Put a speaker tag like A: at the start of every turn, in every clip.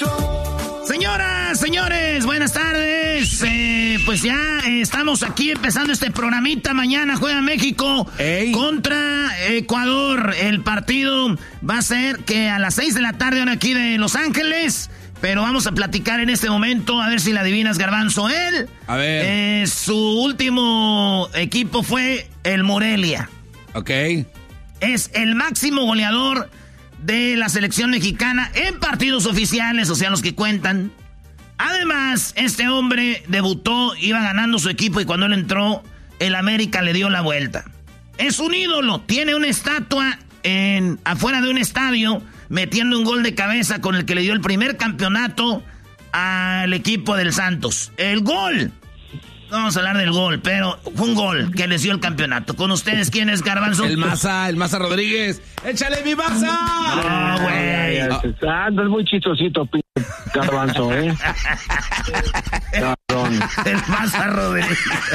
A: Show.
B: Señoras, señores, buenas tardes. Pues ya estamos aquí empezando este programita. Mañana juega México contra Ecuador. El partido va a ser que a las 6 de la tarde ahora aquí de Los Ángeles. Pero vamos a platicar en este momento, a ver si la adivinas, Garbanzo. Él,
C: a ver.
B: Su último equipo fue el Morelia.
C: Ok.
B: Es el máximo goleador de la selección mexicana en partidos oficiales, o sea, los que cuentan. Además, este hombre debutó, iba ganando su equipo y cuando él entró, el América le dio la vuelta. Es un ídolo, tiene una estatua afuera de un estadio, metiendo un gol de cabeza con el que le dio el primer campeonato al equipo del Santos. El gol. No vamos a hablar del gol, pero fue un gol que les dio el campeonato. ¿Con ustedes quién es, Garbanzo?
C: El Maza Rodríguez. ¡Échale mi Maza!
B: No, güey.
D: Andas muy chistosito, Garbanzo, ¿eh? Cabrón.
B: El Maza Rodríguez.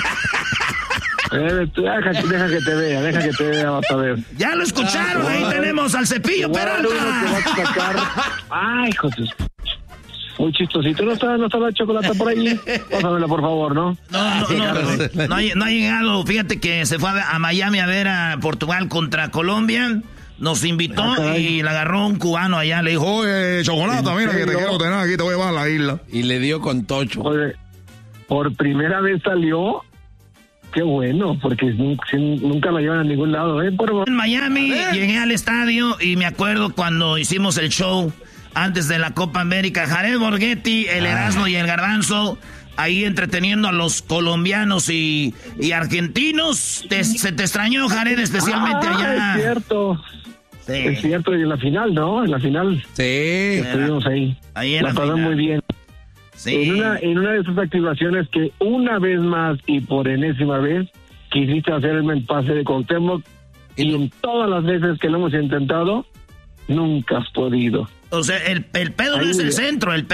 D: Deja que te vea, vas a ver.
B: Ya lo escucharon, ahí tenemos al Cepillo Peralta.
D: Ay, hijo de... Muy chistosito. ¿No está la chocolate por ahí? Pásamela, por favor, ¿no?
B: No ha llegado. Fíjate que se fue a Miami a ver a Portugal contra Colombia. Nos invitó y le agarró un cubano allá. Le dijo, oye, chocolate, mira que te quiero tener aquí, te voy a llevar a la isla.
C: Y le dio con tocho.
D: Oye, por primera vez salió. Qué bueno, porque nunca la llevan a ningún lado, ¿eh?
B: En Miami llegué al estadio y me acuerdo cuando hicimos el show antes de la Copa América. Jared Borghetti, el Erasmo y el Garbanzo ahí entreteniendo a los colombianos y argentinos. Se te extrañó, Jared, especialmente allá.
D: Es cierto.
B: Sí.
D: Es cierto, y en la final, ¿no? En la final.
C: Sí.
D: Estuvimos ahí.
B: Ahí en
D: la pasamos muy bien.
B: Sí.
D: En una de esas activaciones que una vez más y por enésima vez quisiste hacerme el pase de Cuauhtémoc y en todas las veces que lo hemos intentado, nunca has podido.
B: O sea, el pedo no es el centro, el